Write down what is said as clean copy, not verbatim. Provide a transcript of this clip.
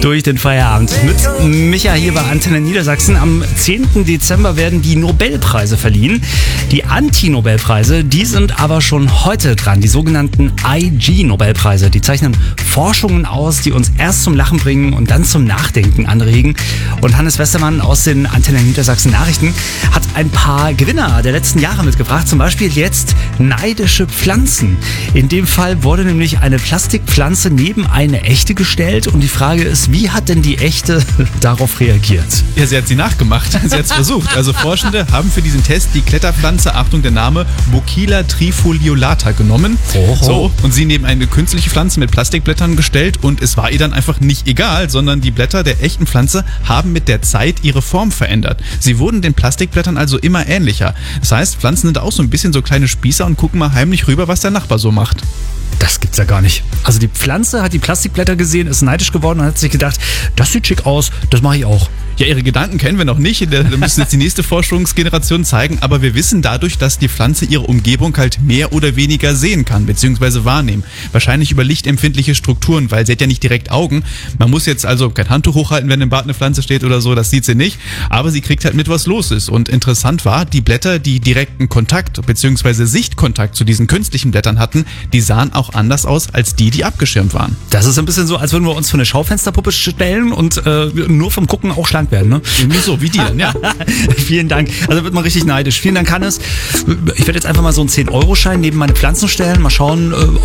durch den Feierabend. Mit Micha hier bei Antenne Niedersachsen. Am 10. Dezember werden die Nobelpreise verliehen. Die Anti-Nobelpreise, die sind aber schon heute dran. Die sogenannten IG-Nobelpreise. Die zeichnen Forschungen aus, die uns erst zum Lachen bringen und dann zum Nachdenken anregen. Und Hannes Westermann aus den Antenne Niedersachsen Nachrichten hat ein paar Gewinner der letzten Jahre mitgebracht. Zum Beispiel jetzt neidische Pflanzen. In dem Fall wurde nämlich eine Plastikpflanze neben eine echte gestellt. Und die Frage ist, wie hat denn die echte darauf reagiert? Ja, sie hat sie nachgemacht. Sie hat es versucht. Also Forschende haben für diesen Test die Kletterpflanze, Achtung der Name, Bocchila trifoliolata genommen. Oho. So, und sie neben eine künstliche Pflanze mit Plastikblättern gestellt und es war ihr dann einfach nicht egal, sondern die Blätter der echten Pflanze haben mit der Zeit ihre Form verändert. Sie wurden den Plastikblättern also immer ähnlicher. Das heißt, Pflanzen sind auch so ein bisschen so kleine Spießer und gucken mal heimlich rüber, was der Nachbar so macht. Das gibt's ja gar nicht. Also die Pflanze hat die Plastikblätter gesehen, ist neidisch geworden und hat sich gedacht, das sieht schick aus, das mache ich auch. Ja, ihre Gedanken kennen wir noch nicht, da müssen jetzt die nächste Forschungsgeneration zeigen, aber wir wissen dadurch, dass die Pflanze ihre Umgebung halt mehr oder weniger sehen kann, beziehungsweise wahrnehmen. Wahrscheinlich über lichtempfindliche Strukturen, weil sie hat ja nicht direkt Augen. Man muss jetzt also kein Handtuch hochhalten, wenn im Bad eine Pflanze steht oder so, das sieht sie nicht, aber sie kriegt halt mit, was los ist. Und interessant war, die Blätter, die direkten Kontakt, beziehungsweise Sichtkontakt zu diesen künstlichen Blättern hatten, die sahen auch anders aus als die abgeschirmt waren. Das ist ein bisschen so, als würden wir uns vor eine Schaufensterpuppe stellen und nur vom Gucken auch schlank werden, ne? Irgendwie so, wie dir, ja. Vielen Dank. Also wird man richtig neidisch. Vielen Dank, Hannes. Ich werde jetzt einfach mal so einen 10-Euro-Schein neben meine Pflanzen stellen. Mal schauen,